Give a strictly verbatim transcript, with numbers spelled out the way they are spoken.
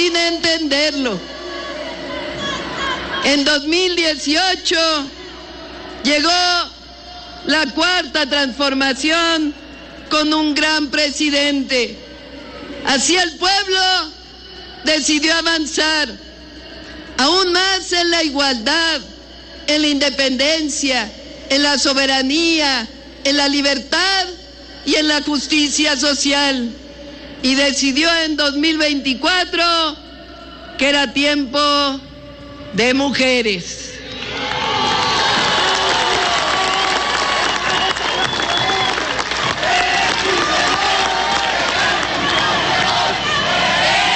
sin entenderlo. En dos mil dieciocho llegó la cuarta transformación con un gran presidente. Así el pueblo decidió avanzar aún más en la igualdad, en la independencia, en la soberanía, en la libertad y en la justicia social. Y decidió en dos mil veinticuatro que era tiempo de mujeres.